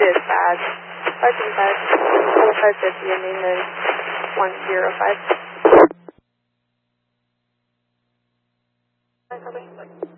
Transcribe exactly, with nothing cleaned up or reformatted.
Dispatch, five seven five, five fifty, and maintenance one zero five.